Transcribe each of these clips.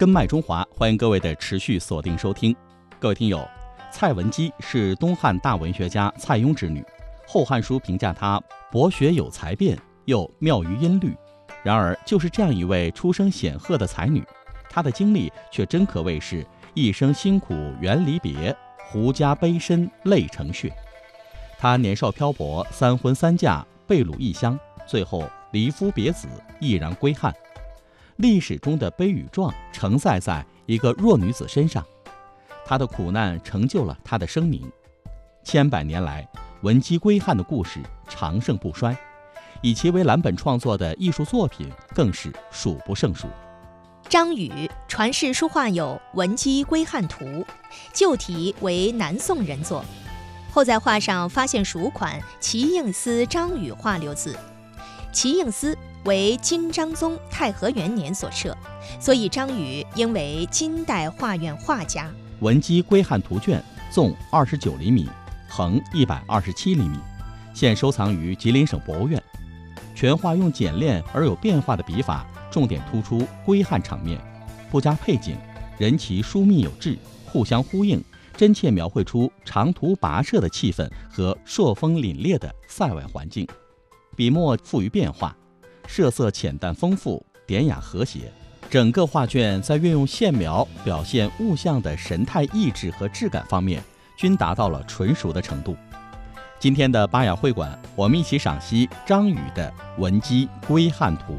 根脉中华，欢迎各位的持续锁定收听。各位听友，蔡文姬是东汉大文学家蔡邕之女，《后汉书》评价她博学有才辩，又妙于音律。然而，就是这样一位出身显赫的才女，她的经历却真可谓是一生辛苦缘离别，胡笳悲深泪成血。她年少漂泊，三婚三嫁，被掳异乡，最后离夫别子，毅然归汉。历史中的悲与壮承载在一个弱女子身上，她的苦难成就了她的声名。千百年来，文姬归汉的故事长盛不衰，以其为蓝本创作的艺术作品更是数不胜数。 张禹传世书画有《文姬归汉图》，旧题为南宋人作，后在画上发现蜀款齐应司张禹画六字。齐应司为金章宗太和元年所设，所以张禹应为金代画院画家。 文姬归汉图卷纵29厘米，横127厘米，现收藏于吉林省博物院。全画用简练而有变化的笔法，重点突出归汉场面，不加配景，人奇疏密有致，互相呼应，真切描绘出长途跋涉的气氛和朔风凛冽的塞外环境。笔墨富于变化，色色浅淡丰富，典雅和谐。整个画卷在运用线描表现物象的神态意志和质感方面，均达到了纯熟的程度。今天的巴雅会馆，我们一起赏析张禹的《文姬归汉图》。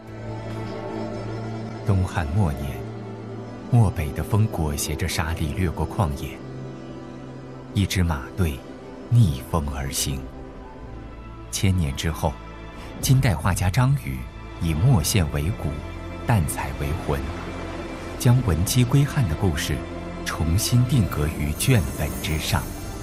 东汉末年，漠北的风裹挟着沙砾掠过旷野，一支马队逆风而行。千年之后，金代画家张禹以墨线为骨，淡彩为魂，将文姬归汉的故事重新定格于卷本之上。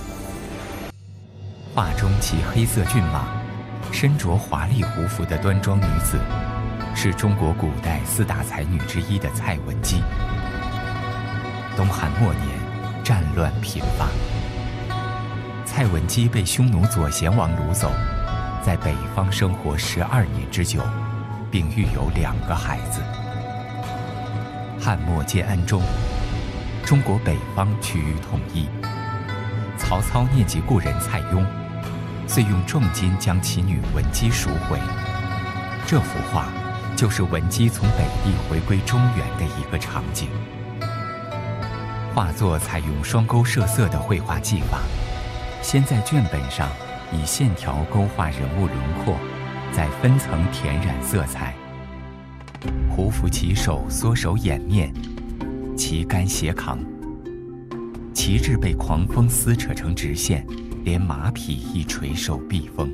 画中骑黑色骏马，身着华丽胡服的端庄女子，是中国古代4大才女之一的蔡文姬。东汉末年，战乱频发，蔡文姬被匈奴左贤王掳走，在北方生活12年之久，并育有2个孩子。汉末建安中，中国北方趋于统一。曹操念及故人蔡邕，遂用重金将其女文姬赎回。这幅画就是文姬从北地回归中原的一个场景。画作采用双钩射色的绘画技法，先在卷本上以线条勾画人物轮廓，再分层填染色彩。胡服骑手缩手掩面，旗杆斜扛，旗帜被狂风撕扯成直线，连马匹亦垂手避风。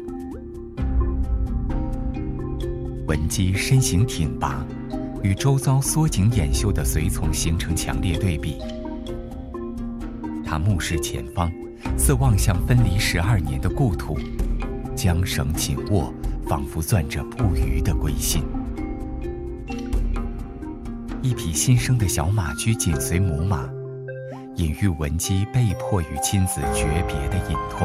文姬身形挺拔，与周遭缩紧掩袖的随从形成强烈对比。他目视前方，似望向分离12年的故土，缰绳紧握，仿佛攥着不渝的归心。一匹新生的小马驹紧随母马，隐喻文姬被迫与亲子诀别的隐痛。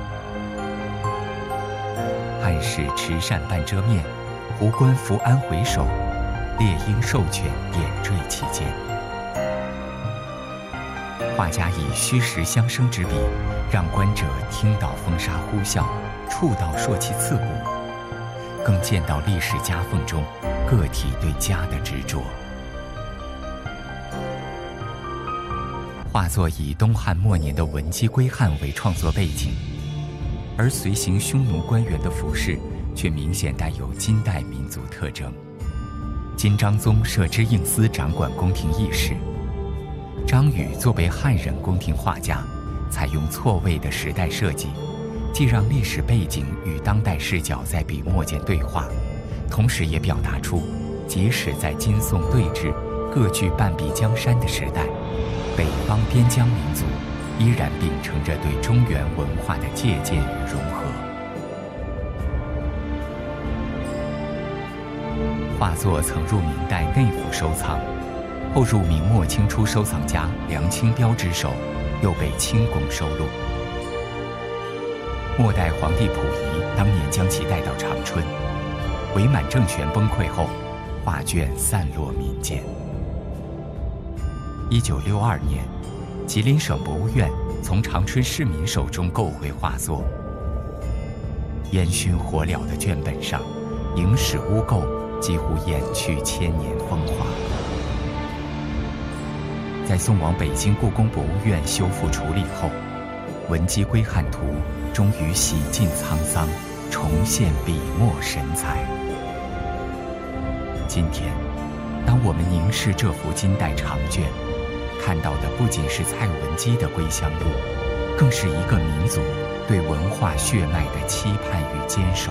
汉时持扇半遮面，胡官扶鞍回首，猎鹰授犬点缀其间。画家以虚实相生之笔，让观者听到风沙呼啸，触到朔气刺骨，更见到历史夹缝中个体对家的执着。画作以东汉末年的文姬归汉为创作背景，而随行匈奴官员的服饰却明显带有金代民族特征。金章宗设知应司掌管宫廷议事，张禹作为汉人宫廷画家，采用错位的时代设计，既让历史背景与当代视角在笔墨间对话，同时也表达出即使在金宋对峙、各据半壁江山的时代，北方边疆民族依然秉承着对中原文化的借鉴与融合。画作曾入明代内府收藏，后入明末清初收藏家梁清标之手，又被清宫收录。末代皇帝溥仪当年将其带到长春，伪满政权崩溃后，画卷散落民间。 1962年，吉林省博物院从长春市民手中购回画作，烟熏火燎的卷本上，影史污垢几乎掩去千年风华。在送往北京故宫博物院修复处理后，《文姬归汉图》终于洗尽沧桑，重现笔墨神采。今天，当我们凝视这幅金代长卷，看到的不仅是蔡文姬的归乡路，更是一个民族对文化血脉的期盼与坚守。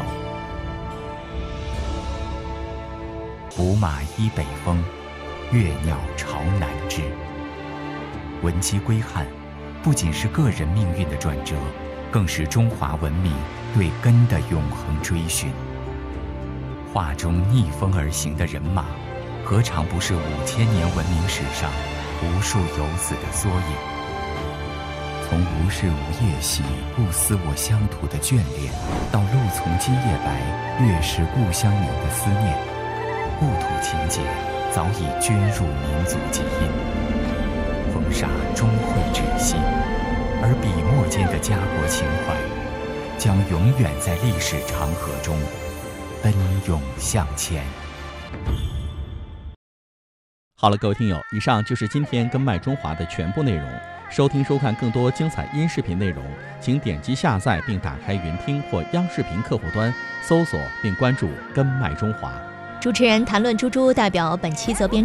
胡马依北风，越鸟巢南枝。文姬归汉不仅是个人命运的转折，更是中华文明对根的永恒追寻。画中逆风而行的人马，何尝不是5000年文明史上无数游子的缩影？从无事无夜兮不思我乡土的眷恋，到露从今夜白，月是故乡明的思念，故土情结早已捐入民族基因。风沙终会止息，而笔墨间的家国情怀，将永远在历史长河中奔涌向前。 好了，各位听友，以上就是今天跟麦中华的全部内容。收听收看更多精彩音视频内容，请点击下载并打开云听或央视频客户端，搜索并关注跟麦中华。 主持人谭论珠珠代表本期责编